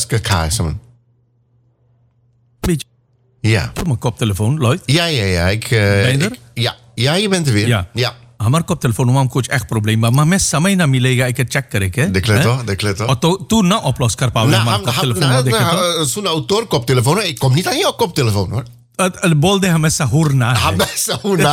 kaske kaasem. Beetje Ja. op mijn koptelefoon, Lloyd. Ja. Ben je er? Ja, je bent er weer. Ja. Hamar koptelefoon, mam coach echt probleem. Maar mes samay na milega, ik check kare ke. De kleto. Tu na oplos kar pawe hamar koptelefoon. Zo'n auteur koptelefoon. Ik kom niet aan jouw koptelefoon hoor. Het bolde hamessa hurna. Hamessa hurna.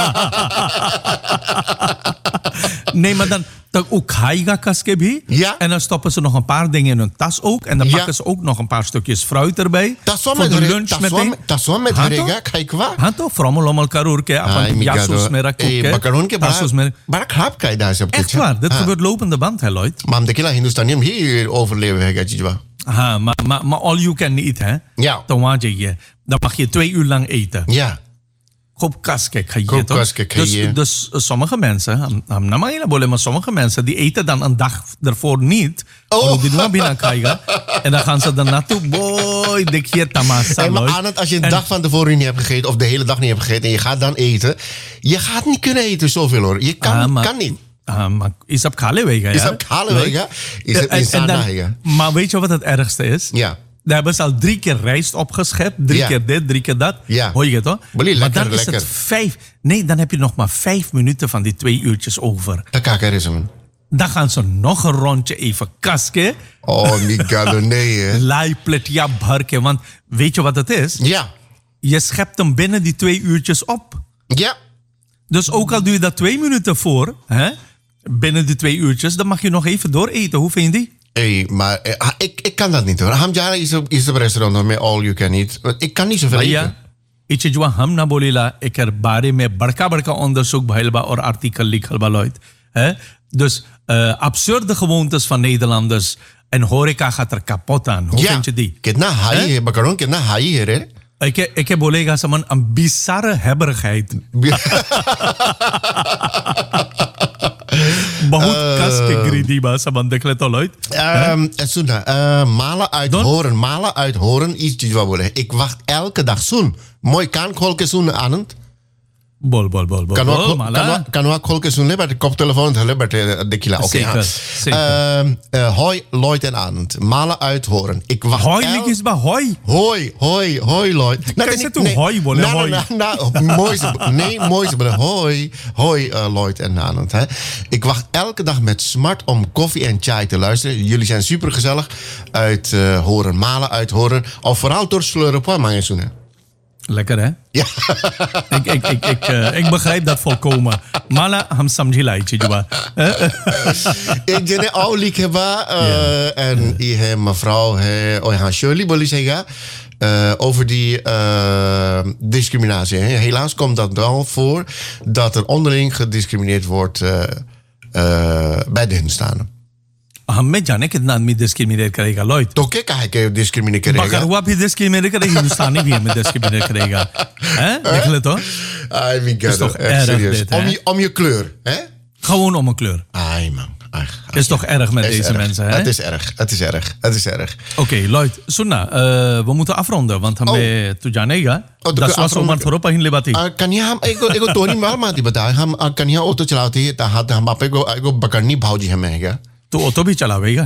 Nee, maar dan ook haiga kaske bhi. Ja. En dan stoppen ze nog een paar dingen in hun tas ook. En dan pakken ze ook nog een paar stukjes fruit erbij. Voor de lunch meteen. Dat met rega, kijk waar. Hanto, frommelomel karur ke. Jasus merak koke. Bakaron ke maar krap kai daar op. Echt waar, dit gebeurt lopende band, hè, Lloyd. Maar de kila Hindustanium hier overleven, hè, maar all you can eat, hè? Ja. Dan mag je 2 uur lang eten. Ja. Koop kaske khaye. Dus sommige mensen, maar sommige mensen die eten dan een dag ervoor niet. Die doen binnen khaïga. En dan gaan ze er naartoe. Boy, dik hier tamasa. Maar aan het, als je een dag van tevoren niet hebt gegeten of de hele dag niet hebt gegeten en je gaat dan eten, je gaat niet kunnen eten zoveel hoor. Je kan niet. Maar is op kale wegen, ja? Is op kale wegen. Is op insane. Maar weet je wat het ergste is? Ja. Daar hebben ze al 3 keer rijst opgeschept. 3 keer dit, 3 keer dat. Ja. Hoor je het hoor? Maar dan is het 5... Nee, dan heb je nog maar 5 minuten van die 2 uurtjes over. Dat kan ik er eens man. Dan gaan ze nog een rondje even kasken. Oh, niet gaan nee hè. Lai pletia barke. Want weet je wat het is? Ja. Je schept hem binnen die 2 uurtjes op. Ja. Dus ook al doe je dat 2 minuten voor, hè, binnen die 2 uurtjes, dan mag je nog even dooreten. Hoe vind je die? Maar ik kan dat niet hoor. Hamjara is op restaurant met all you can eat. Ik kan niet zoveel eten. Iets jwa ham na bolila ik er bare में बड़का onderzoek बहलबा और artikel लिखलबा Lloyd. Dus absurde gewoontes van Nederlanders en horeca gaat er kapot aan. Hoe vind je die? Kitna high है बकरों कितना high है रे. Ik heb bolega saman een bizarre hebberigheid. Bahut kaske greedy ba saman dekle to Lloyd. Malen uit horen is iets wat worden. Ik wacht elke dag zoen. Mooi kan kolke zoen aan het. Bol. Kan ook kolke zoen hebben de koptelefoon hebben de kila. Oké. Zeker. Hoi Lloyd en Arend. Malen uit horen. Ik wacht. Hoi is ba hoi. Hoi Lloyd. Kan je toen hoi bolen hoi? Mooi ze hoi Lloyd en Arend. Ik wacht elke dag met smart om koffie en chai te luisteren. Jullie zijn super gezellig. Uit horen, malen uit horen. Of vooral door sleuren po maar eens. Lekker hè? Ja. Ik begrijp dat volkomen. Mala ham samjhila ichi juba. Ik jene al likheba en je mevrouw Shirley bolli zeggen over die discriminatie. Helaas komt dat wel voor dat er onderling gediscrimineerd wordt bij de Hindustanen. हमें जाने कितना आदमी डिस्क्रिमिनेट करेगा लॉयड तो क्या कहे कि डिस्क्रिमिनेट करेगा बकरवा भी डिस्क्रिमिनेट करेगा हिंदुस्तानी भी हमें डिस्क्रिमिनेट करेगा हैं देख ले तो I mean serieus om je kleur hè gewoon om een kleur ai man is toch erg met deze mensen hè het is erg Oké, Lloyd Sunna we moeten afronden want हमें tu janega das was Omar Thoropa hin lebati kan je hem ego Tony मार दी बता हम kan je auto चलाते हैं तो हम आप ego बकरनी भाजी हमें है तो ऑटो भी चलावेगा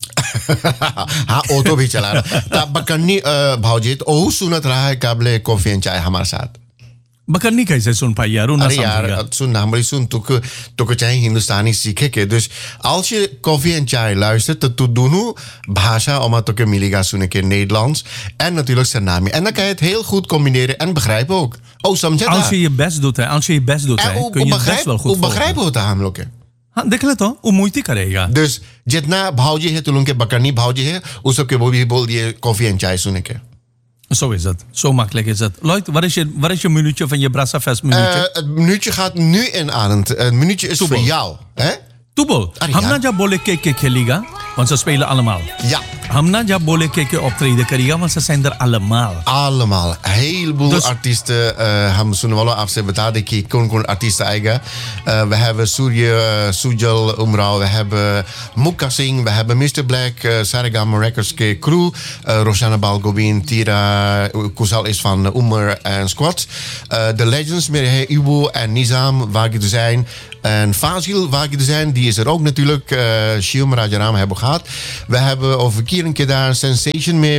हाँ ऑटो भी चला रहा तब बकरनी भाजी तो वो सुनत रहा है काबले कॉफी एंड चाय हमारे साथ बकरनी कैसे सुन पाई यार अरे यार सुन हमारी सुन तो चाहे हिंदुस्तानी सीखे के dus als je koffie en chai luistert तो दोनों भाषा oma तो के मिलेगा सुने के Nederlands en natuurlijk Suriname en dan kan je het heel goed combineren en begrijpen ook समझा als je je best doet hè kun je het best wel goed volgen begrijpen होता हम लोग के हाँ देख ले तो वो मुइती करेगा dus जितना भावजी है तुम के बकरनी भावजी है उस सबके वो भी बोल दिए कॉफी एंड चाय सुने के Zo is het. Zo makkelijk is het. Lloyd, waar is je minuutje van je Brassafest minuutje? Het minuutje gaat nu in Arend. Het minuutje is voor jou. Hè? Toebol. Hamna ja bole keke kheliga, want ze spelen allemaal. Ja. Hamna ja bole keke optreden kariga, want ze zijn er allemaal. Allemaal. Een heleboel artiesten. Hebben ze wel afzet betalen. Ik kon artiesten eigen. We hebben Sujal Umrao. We hebben Mukka Singh. We hebben Mr. Black. Sarigama Records crew. Roshana Balgobin. Tira Kusal is van Umar en Squad. De Legends met Ibu en Nizam. Waar je er zijn. En Fazil waar je er zijn. Die Surie is er ook natuurlijk. Shium Rajaram hebben we gehad. We hebben over een keer daar Sensation met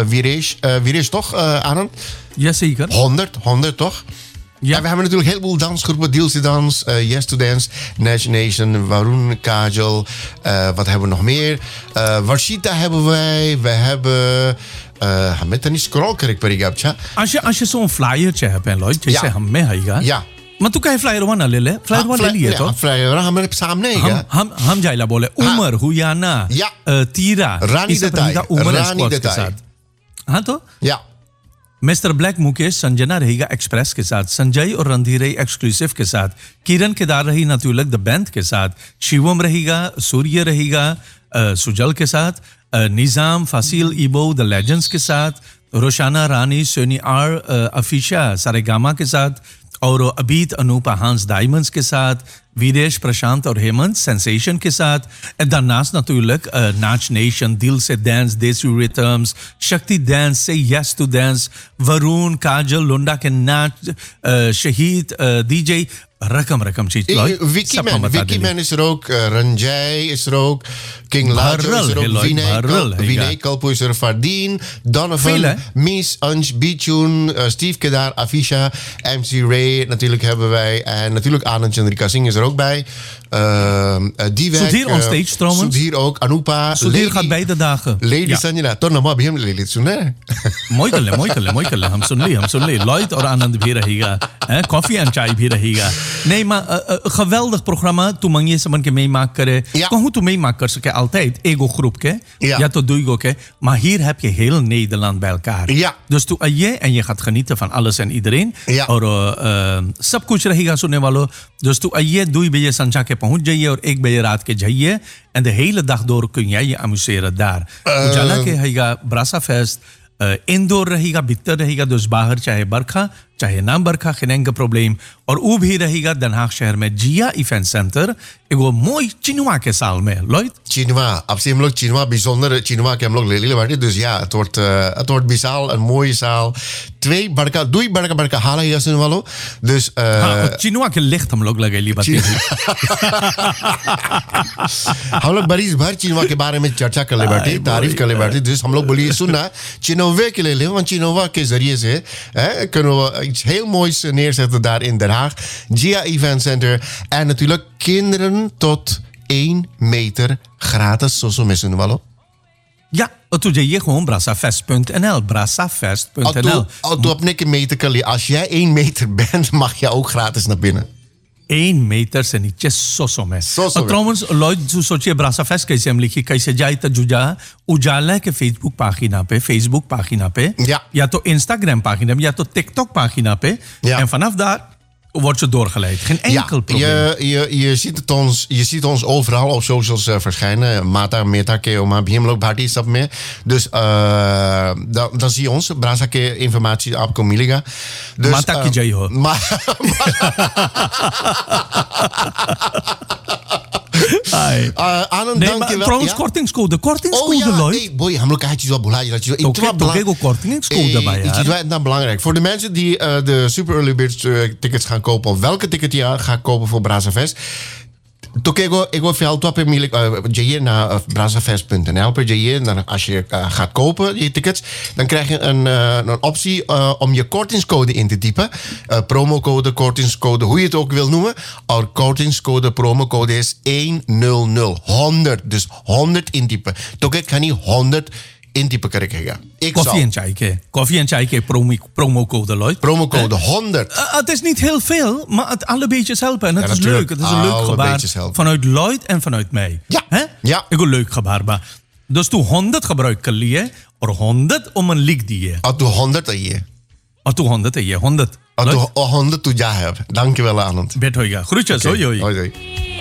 Viresh toch, Anand? Jazeker. 100 toch? Ja. En we hebben natuurlijk een heleboel dansgroepen. Dilsi Dans, Yes to Dance, Nash Nation, Varun, Kajal. Wat hebben we nog meer? Varshita hebben wij. We hebben... met een scrollkerk per ik. Als je zo'n flyertje hebt, en Lloyd, je zegt hem mee, ja. Maar toen kan je flyer one lele. Flyer one lele, toch? Flyer one हम सामने है. हम जाइला बोले. उमर, हुयाना, तीरा. रानी देताई. रानी देताई. हाँ तो? Ja. मिस्टर ब्लैक मुकेश संजना रहेगा एक्सप्रेस के साथ, संजय और रणधीर एक्सक्लूसिव के साथ, किरण केदार रही नातुलक द बैंड के साथ, शिवम रहेगा, सूर्य रहेगा सुजल के साथ, निजाम फासिल इबो द लेजेंड्स के साथ, रोशाना रानी सोनी आर अफीशा सारेगामा के साथ, और अबीत अनूपा हांस डायमंड्स के साथ, वीरेश प्रशांत और हेमंत सेंसेशन के साथ, दानास natuurlijk नाच नेशन, दिल से डांस, देसी रिथम्स, शक्ति डांस, से यस टू डांस, वरुण, काजल, लोंडा के नाच, शहीद, डीजे, रकम चीज. Vicky Man is er ook, Ranjay is er ook, King Lajo is er ook, Vinay Kalpo is er, Fardeen, Donovan, Mies, Anj, B-Tune, Steve Kedar, Afisha, MC Ray natuurlijk hebben wij. En natuurlijk Anand Chandrika Singh is er ook bij. Divek. Sudhir on stage trouwens. Sudhir ook, Anupa. Sudhir gaat beide dagen. Lady Sanjana. Toch nog maar bij hem Lady Sunne. मोई कर ले हम सुन ले लॉयड और आनंद भी रहेगा coffee and चाय भी रहेगा nee maar geweldig programma toen man je samen meemaken करे कहूँ तू meemaken कर सके altijd ego groep के ja तो duigo के maar hier heb je heel Nederland bij elkaar dus तू आइए en je gaat genieten van alles en iedereen और सब कुछ रहेगा सुनने वालों dus तू आइए 2 बजे संचा के पहुंच जाइए और 1 बजे रात के जाइए en de hele dag door kun jij je amuseren daar उजाला के रहेगा ब्रासा फेस्ट इंडोर रहेगा भीतर रहेगा dus बाहर चाहे बरखा चाहे ना बरखा geen enkel probleem और वो भी रहेगा Den Haag शहर में जिया इवेंट सेंटर एगो मोई चिनुआ के साल में लॉयड चिनुआ अब से हम लोग चिनुआ bijzonder चिनुआ के हम लोग ले ले बाटे dus ja het wordt bisaal een mooie zaal 2 बड़का हाला ही सुन वालो dus चिनुआ के लिस्ट हम लोग लगेली बात हम लोग बड़ी भर चिनुआ के बारे में चर्चा कर ले बाटे तारीफ कर ले बाटे dus हम लोग बोलिए सुनना चिनोवे के ले want चिनोवा के जरिए से kunnen we iets heel moois neerzetten daar in Den Haag. Gia Event Center. En natuurlijk kinderen tot 1 meter gratis. Zo missen we wel. Ja, toen je gewoon brassafest.nl. Brassafest.nl. Als jij 1 meter bent, mag je ook gratis naar binnen. 1 meter से नीचे 100 में और ट्राउमन्स लॉयड जो सोचिए ब्रासा फेस्ट कैसे हम लिखी कैसे जाए तो जुजा उजाला के फेसबुक पाखिना पे या तो इंस्टाग्राम पाखिना या तो टिकटॉक पाखिना पे en vanaf daar wordt ze doorgeleid. Geen enkel probleem. Je ziet ons overal op socials verschijnen. Mata, Meta, Keoma, Bhimlok, Bharti, sab mee. Dus dan zie je ons. Brasa ke informatie op Komiliga. Dus, Mata ki jai ho. Anand, dankjewel. Trouwens, kortingscode. Lloyd. Nee, boy, हम लोग कहा चीज़ बुला जा चीज़ इतना kortingscode bij iets is nou belangrijk voor de mensen die de Super Early Bird tickets gaan kopen of welke ticket je gaat kopen voor Brassafest. Ik wil je naar brassafest.nl dan als je gaat kopen die tickets dan krijg je een optie om je kortingscode in te typen promocode, kortingscode, hoe je het ook wil noemen. Our kortingscode, promocode is 100 dus 100 intypen. Ik ga niet 100 intypen krijgen. Koffie en chai ke promocode Lloyd. Promocode 100. Het is niet heel veel, maar het alle beetjes helpen. En het is leuk. Het is een leuk gebaar vanuit Lloyd en vanuit mij. Ja. Ik een leuk gebaar. Dus toen 100 gebruik kan je, of 100 om een lik die. Toen 100 a je. Toen 100 a je. 100. 100 toen ja heb. Dankjewel Anand. Bet hoiga. Groetjes. Hoi. Hoi.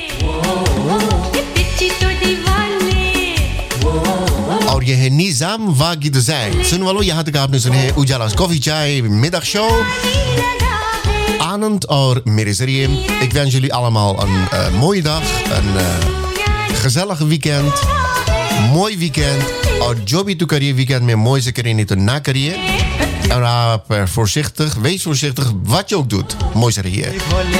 और ये है निजाम वागी डिजाइन सुन वालों यहाँ तक आपने सुने उजाला कॉफी चाय middag show Anand और मेरे जरिए ik wens jullie allemaal een mooie dag een gezellig weekend mooi weekend और जो भी तू करिए weekend में mooi से करिए नहीं तो ना करिए en wees voorzichtig wat je ook doet mooi से रहिए